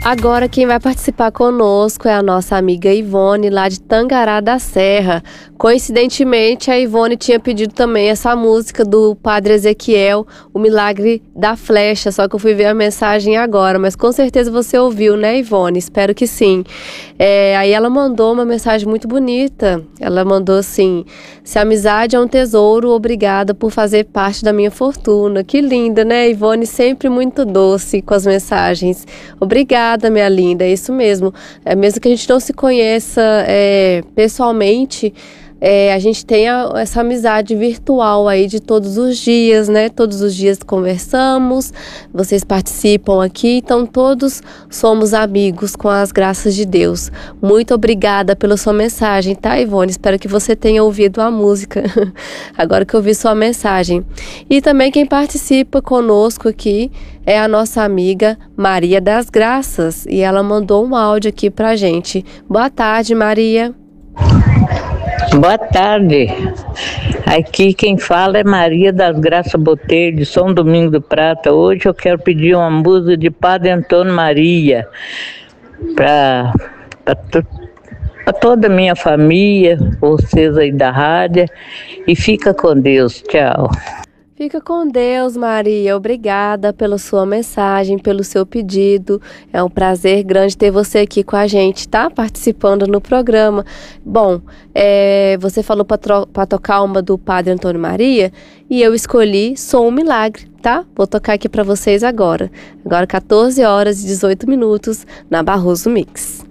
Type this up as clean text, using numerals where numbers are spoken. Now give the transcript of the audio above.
Agora quem vai participar conosco é a nossa amiga Ivone, lá de Tangará da Serra. Coincidentemente, a Ivone tinha pedido também essa música do Padre Ezequiel, O Milagre da Flecha, só que eu fui ver a mensagem agora, mas com certeza você ouviu, né, Ivone? Espero que sim. Aí ela mandou uma mensagem muito bonita. Ela mandou assim: se a amizade é um tesouro, obrigada por fazer parte da minha fortuna. Que linda, né, Ivone? Sempre muito doce com as mensagens. Obrigada, minha linda, é isso mesmo. Mesmo que a gente não se conheça pessoalmente, a gente tem essa amizade virtual aí de todos os dias, né? Todos os dias conversamos, vocês participam aqui, então todos somos amigos com as graças de Deus. Muito obrigada pela sua mensagem, tá, Ivone? Espero que você tenha ouvido a música, agora que eu vi sua mensagem. E também quem participa conosco aqui é a nossa amiga Maria das Graças, e ela mandou um áudio aqui pra gente. Boa tarde, Maria. Boa tarde, aqui quem fala é Maria das Graças Botelho, de São Domingos do Prata. Hoje eu quero pedir uma música de Padre Antônio Maria para toda a minha família, vocês aí da rádio, e fica com Deus, tchau. Fica com Deus, Maria. Obrigada pela sua mensagem, pelo seu pedido. É um prazer grande ter você aqui com a gente, tá? Participando no programa. Bom, você falou para tocar uma do Padre Antônio Maria e eu escolhi Sou um Milagre, tá? Vou tocar aqui para vocês agora. Agora 14 horas e 18 minutos na Barroso Mix.